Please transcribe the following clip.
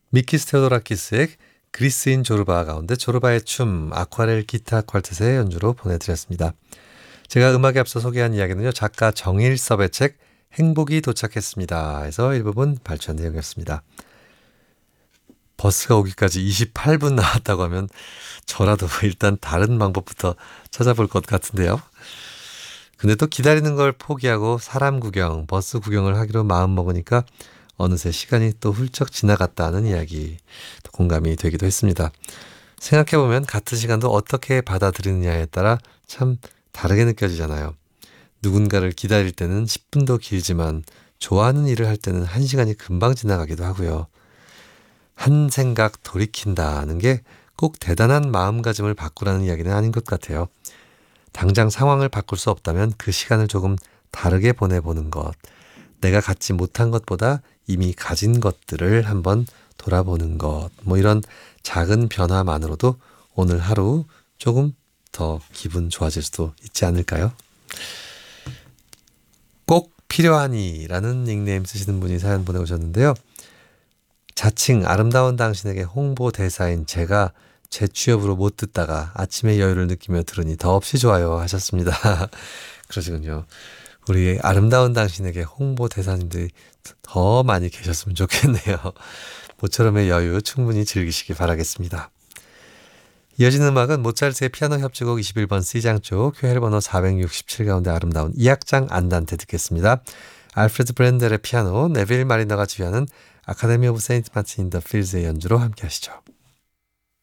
미키스 테오도라키스의 그리스인 조르바 가운데 조르바의 춤, 아쿠아렐 기타 퀄텟의 연주로 보내드렸습니다. 제가 음악에 앞서 소개한 이야기는요. 작가 정일섭의 책 행복이 도착했습니다. 에서 일부분 발췌한 내용이었습니다. 버스가 오기까지 28분 나왔다고 하면 저라도 일단 다른 방법부터 찾아볼 것 같은데요. 근데 또 기다리는 걸 포기하고 사람 구경, 버스 구경을 하기로 마음먹으니까 어느새 시간이 또 훌쩍 지나갔다는 이야기 공감이 되기도 했습니다. 생각해보면 같은 시간도 어떻게 받아들이느냐에 따라 참 다르게 느껴지잖아요. 누군가를 기다릴 때는 10분도 길지만 좋아하는 일을 할 때는 1시간이 금방 지나가기도 하고요. 한 생각 돌이킨다는 게 꼭 대단한 마음가짐을 바꾸라는 이야기는 아닌 것 같아요. 당장 상황을 바꿀 수 없다면 그 시간을 조금 다르게 보내보는 것, 내가 갖지 못한 것보다 이미 가진 것들을 한번 돌아보는 것, 이런 작은 변화만으로도 오늘 하루 조금 더 기분 좋아질 수도 있지 않을까요? 꼭 필요하니라는 닉네임 쓰시는 분이 사연 보내오셨는데요. 자칭 아름다운 당신에게 홍보대사인 제가 재취업으로 못 듣다가 아침에 여유를 느끼며 들으니 더없이 좋아요 하셨습니다. 그러시군요. 우리 아름다운 당신에게 홍보대사님들이 더 많이 계셨으면 좋겠네요. 모처럼의 여유 충분히 즐기시기 바라겠습니다. 이어지는 음악은 모차르트의 피아노 협주곡 21번 C장 쪽 큐헬 번호 467 가운데 아름다운 2악장 안단테 듣겠습니다. 알프레드 브렌델의 피아노, 네빌 마리너가 지휘하는 아카데미 오브 세인트 마틴 인 더 필즈의 연주로 함께 하시죠.